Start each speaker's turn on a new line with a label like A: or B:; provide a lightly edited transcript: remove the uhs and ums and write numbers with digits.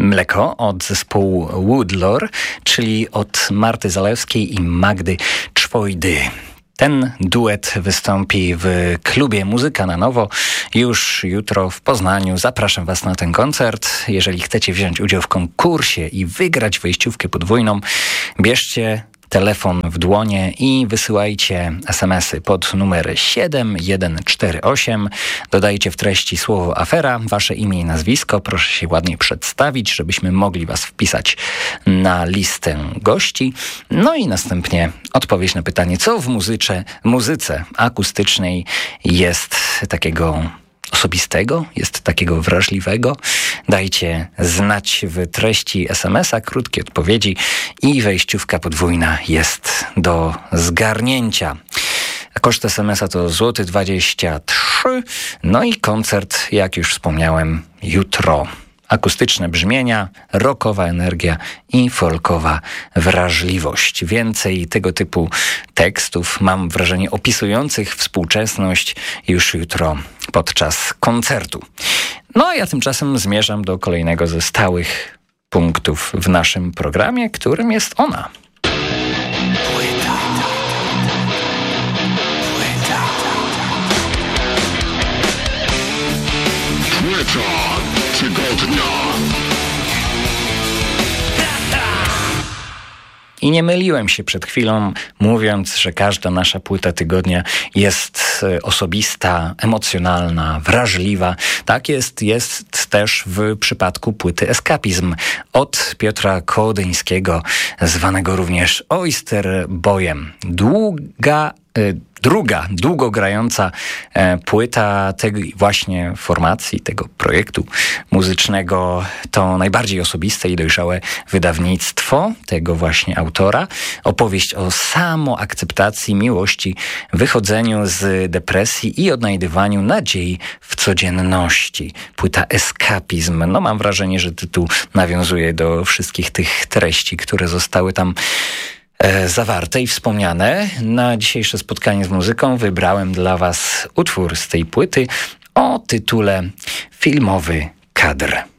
A: Mleko od zespołu Woodlore, czyli od Marty Zalewskiej i Magdy Czwojdy. Ten duet wystąpi w klubie Muzyka na Nowo już jutro w Poznaniu. Zapraszam Was na ten koncert. Jeżeli chcecie wziąć udział w konkursie i wygrać wejściówkę podwójną, bierzcie telefon w dłonie i wysyłajcie SMS-y pod numer 7148. Dodajcie w treści słowo afera, wasze imię i nazwisko. Proszę się ładnie przedstawić, żebyśmy mogli was wpisać na listę gości. No i następnie odpowiedź na pytanie, co w muzyce akustycznej jest takiego osobistego, jest takiego wrażliwego. Dajcie znać w treści SMS-a krótkie odpowiedzi i wejściówka podwójna jest do zgarnięcia. Koszt SMS-a to złoty 23. No i koncert, jak już wspomniałem, jutro. Akustyczne brzmienia, rockowa energia i folkowa wrażliwość. Więcej tego typu tekstów, mam wrażenie, opisujących współczesność już jutro podczas koncertu. No a ja tymczasem zmierzam do kolejnego ze stałych punktów w naszym programie, którym jest ona. Tygodnia. I nie myliłem się przed chwilą, mówiąc, że każda nasza płyta tygodnia jest osobista, emocjonalna, wrażliwa. Tak jest też w przypadku płyty Eskapizm od Piotra Kołodyńskiego, zwanego również Oyster Boyem. Druga, długo grająca płyta tej właśnie formacji, tego projektu muzycznego, to najbardziej osobiste i dojrzałe wydawnictwo tego właśnie autora. Opowieść o samoakceptacji, miłości, wychodzeniu z depresji i odnajdywaniu nadziei w codzienności. Płyta Eskapizm. No mam wrażenie, że tytuł nawiązuje do wszystkich tych treści, które zostały tam zawarte i wspomniane. Na dzisiejsze spotkanie z muzyką wybrałem dla Was utwór z tej płyty o tytule Filmowy kadr.